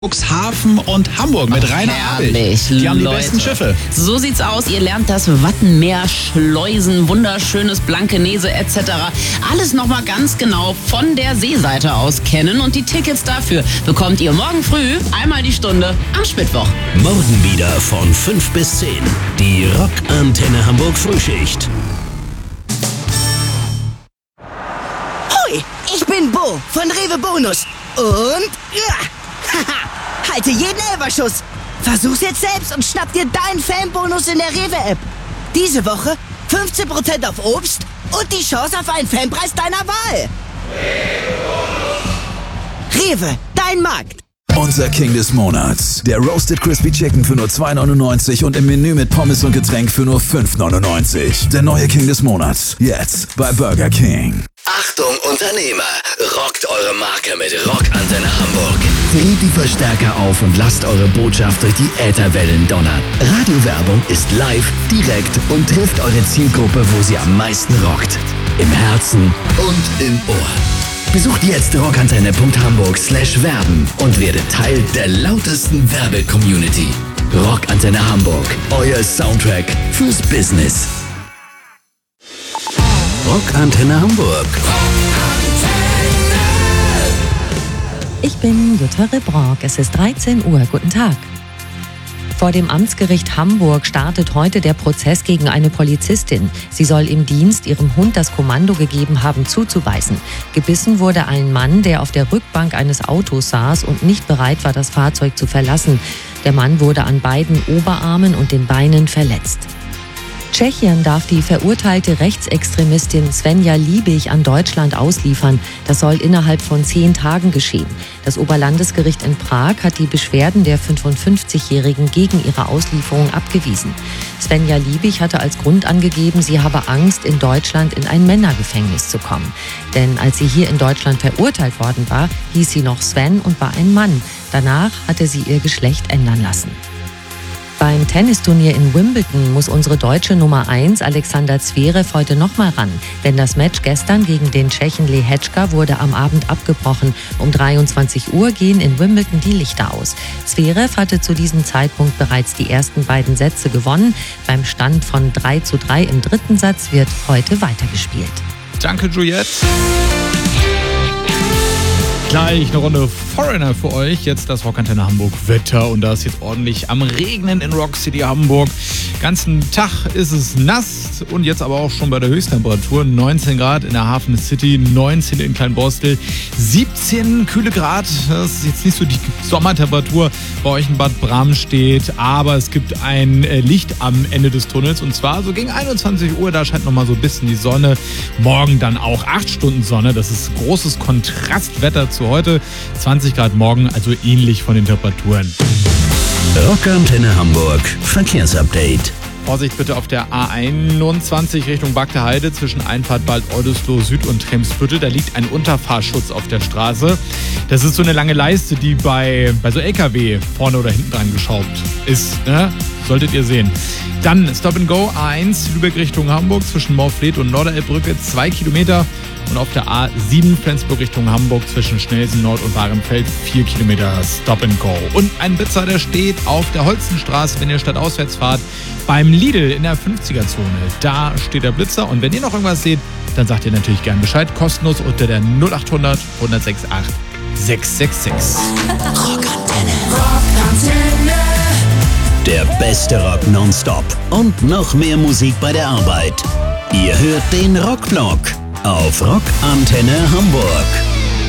Cuxhaven und Hamburg mit Rainer Abel. Die haben die besten Schiffe. So sieht's aus. Ihr lernt das Wattenmeer, Schleusen, wunderschönes Blankenese etc. Alles nochmal ganz genau von der Seeseite aus kennen. Und die Tickets dafür bekommt ihr morgen früh einmal die Stunde am Mittwoch. Morgen wieder von 5 bis 10. Die Rockantenne Hamburg Frühschicht. Hoi, ich bin Bo von Rewe Bonus. Und... halte jeden Elferschuss. Versuch's jetzt selbst und schnapp dir deinen Fanbonus in der Rewe-App. Diese Woche 15% auf Obst und die Chance auf einen Fanpreis deiner Wahl. Rewe, dein Markt. Unser King des Monats. Der Roasted Crispy Chicken für nur 2,99 und im Menü mit Pommes und Getränk für nur 5,99. Der neue King des Monats. Jetzt bei Burger King. Achtung Unternehmer, rockt eure Marke mit Rockantenne Hamburg. Dreht die Verstärker auf und lasst eure Botschaft durch die Ätherwellen donnern. Radiowerbung ist live, direkt und trifft eure Zielgruppe, wo sie am meisten rockt. Im Herzen und im Ohr. Besucht jetzt rockantenne.hamburg/werben und werdet Teil der lautesten Werbe-Community. Rockantenne Hamburg, euer Soundtrack fürs Business. Rockantenne Hamburg. Ich bin Jutta Rebrock. Es ist 13 Uhr. Guten Tag. Vor dem Amtsgericht Hamburg startet heute der Prozess gegen eine Polizistin. Sie soll im Dienst ihrem Hund das Kommando gegeben haben, zuzubeißen. Gebissen wurde ein Mann, der auf der Rückbank eines Autos saß und nicht bereit war, das Fahrzeug zu verlassen. Der Mann wurde an beiden Oberarmen und den Beinen verletzt. Tschechien darf die verurteilte Rechtsextremistin Svenja Liebig an Deutschland ausliefern. Das soll innerhalb von 10 Tagen geschehen. Das Oberlandesgericht in Prag hat die Beschwerden der 55-Jährigen gegen ihre Auslieferung abgewiesen. Svenja Liebig hatte als Grund angegeben, sie habe Angst, in Deutschland in ein Männergefängnis zu kommen. Denn als sie hier in Deutschland verurteilt worden war, hieß sie noch Sven und war ein Mann. Danach hatte sie ihr Geschlecht ändern lassen. Beim Tennisturnier in Wimbledon muss unsere deutsche Nummer 1 Alexander Zverev heute nochmal ran. Denn das Match gestern gegen den Tschechen Lehečka wurde am Abend abgebrochen. Um 23 Uhr gehen in Wimbledon die Lichter aus. Zverev hatte zu diesem Zeitpunkt bereits die ersten beiden Sätze gewonnen. Beim Stand von 3:3 im dritten Satz wird heute weitergespielt. Danke, Juliette. Gleich eine Runde Foreigner für euch. Jetzt das Rockantenne Hamburg Wetter. Und da ist jetzt ordentlich am Regnen in Rock City Hamburg. Ganzen Tag ist es nass und jetzt aber auch schon bei der Höchsttemperatur. 19 Grad in der Hafen City, 19 in Kleinborstel, 17 kühle Grad. Das ist jetzt nicht so die Sommertemperatur bei euch in Bad Bramstedt. Aber es gibt ein Licht am Ende des Tunnels. Und zwar so gegen 21 Uhr. Da scheint nochmal so ein bisschen die Sonne. Morgen dann auch 8 Stunden Sonne. Das ist großes Kontrastwetter zu heute. 20 Grad morgen, also ähnlich von den Temperaturen. Rockantenne Hamburg, Verkehrsupdate. Vorsicht bitte auf der A21 Richtung Bagder Heide zwischen Einfahrt Bad Oldesloe Süd und Tremsbüttel. Da liegt ein Unterfahrschutz auf der Straße. Das ist so eine lange Leiste, die bei so LKW vorne oder hinten dran geschraubt ist. Ne? Solltet ihr sehen. Dann Stop and Go A1 Lübeck Richtung Hamburg zwischen Morfleet und Norderelbbrücke 2 Kilometer. Und auf der A7 Flensburg Richtung Hamburg zwischen Schnelsen Nord und Bahrenfeld 4 Kilometer Stop and Go. Und ein Blitzer, der steht auf der Holzenstraße, wenn ihr stadtauswärts fahrt, beim Lidl in der 50er-Zone. Da steht der Blitzer. Und wenn ihr noch irgendwas seht, dann sagt ihr natürlich gern Bescheid. Kostenlos unter der 0800 168 666. Rockantenne. Der beste Rock nonstop und noch mehr Musik bei der Arbeit. Ihr hört den Rockblock auf Rockantenne Hamburg.